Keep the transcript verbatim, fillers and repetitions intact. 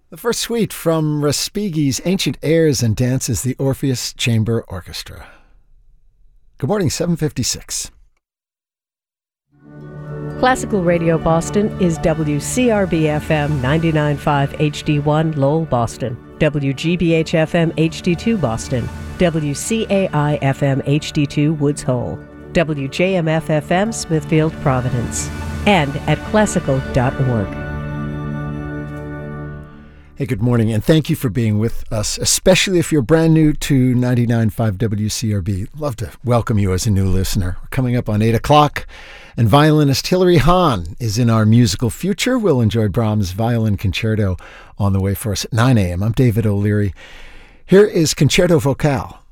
The first suite from Respighi's Ancient Airs and Dances, the Orpheus Chamber Orchestra. Good morning, seven fifty-six. Classical Radio Boston is W C R B F M ninety-nine point five H D one Lowell, Boston, W G B H F M H D two Boston, W C A I F M H D two Woods Hole, W J M F F M Smithfield, Providence, and at classical dot org. Hey, good morning, and thank you for being with us, especially if you're brand new to ninety-nine point five W C R B. Love to welcome you as a new listener. We're coming up on eight o'clock, and violinist Hilary Hahn is in our musical future. We'll enjoy Brahms' Violin Concerto on the way for us at nine a.m. I'm David O'Leary. Here is Concerto Vocale.